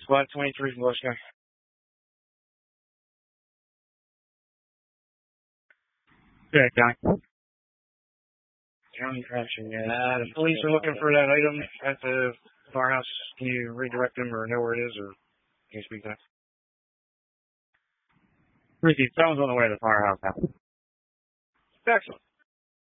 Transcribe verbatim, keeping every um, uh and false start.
Squad twenty-three from Bushka. Yeah, County. County correction, yeah. Uh, the police are looking for that item at the firehouse. Can you redirect them or know where it is, or can you speak to that? Ricky, someone's on the way to the firehouse now. Excellent.